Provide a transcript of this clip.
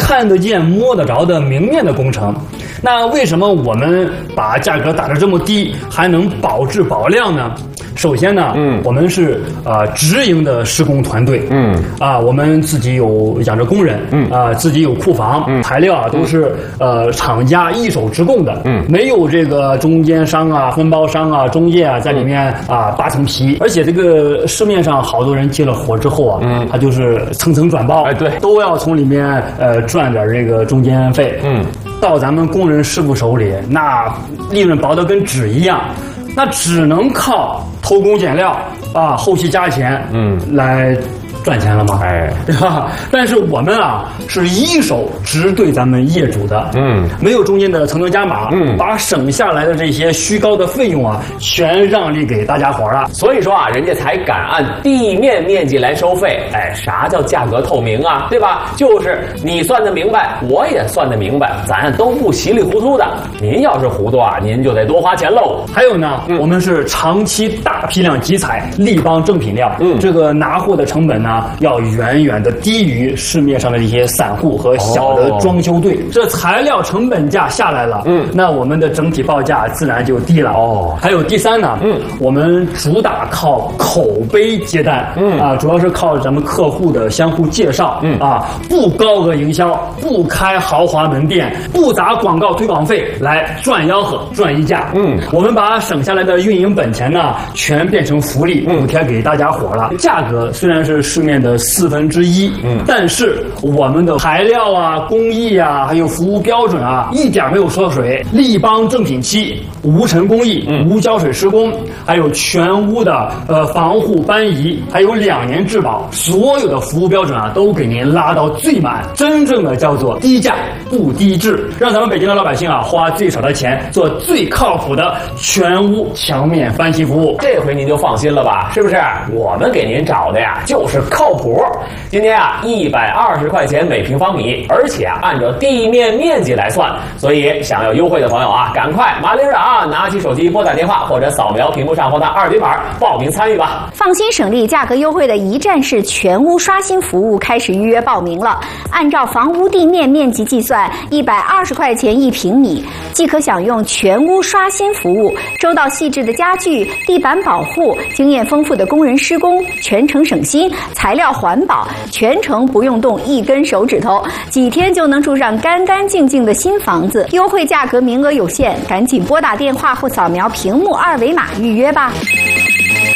看得见摸得着的明面的工程。那为什么我们把价格打得这么低，还能保质保量呢？首先呢，我们是直营的施工团队，我们自己有养着工人，自己有库房，材料啊都是厂家一手直供的，没有这个中间商啊、分包商啊、中介啊在里面扒层皮。而且这个市面上好多人接了活之后啊，他就是层层转包， 对， 都要从里面赚点这个中间费，到咱们工人师傅手里，那利润薄得跟纸一样。那只能靠偷工减料后期加钱，来赚钱了吗？对吧？但是我们是一手直对咱们业主的，没有中间的层层加码，把省下来的这些虚高的费用全让利给大家伙了。 所以说人家才敢按地面面积来收费。啥叫价格透明啊？对吧？就是你算得明白，我也算得明白，咱都不稀里糊涂的。您要是糊涂您就得多花钱喽。 还有呢，我们是长期大批量集采，力帮正品料，这个拿货的成本呢，要远远的低于市面上的一些散户和小的装修队。这材料成本价下来了，那我们的整体报价自然就低了。还有第三呢，我们主打靠口碑接单，主要是靠咱们客户的相互介绍，不高额营销，不开豪华门店，不砸广告推广费来赚吆喝赚溢价。我们把省下来的运营本钱呢，全变成福利补贴给大家伙了。价格虽然是市面的1/4，但是我们的材料工艺还有服务标准一点没有缩水。力帮正品漆，无尘工艺，无胶水施工，还有全屋的防护搬移，还有2年质保，所有的服务标准都给您拉到最满，真正的叫做低价不低质，让咱们北京的老百姓花最少的钱做最靠谱的全屋墙面翻新服务。 这回您就放心了吧？是不是？我们给您找的就是靠谱。今天120块钱每平方米，而且按照地面面积来算，所以想要优惠的朋友赶快麻利儿拿起手机拨打电话或者扫描屏幕上方的2维码报名参与吧。 放心省力，价格优惠的一站式全屋刷新服务开始预约报名了。按照房屋地面面积计算，120块钱1平米，即可享用全屋刷新服务，周到细致的家具、地板保护，经验丰富的工人施工，全程省心，材料环保，全程不用动一根手指头，几天就能住上干干净净的新房子。优惠价格名额有限，赶紧拨打电话或扫描屏幕2维码预约吧。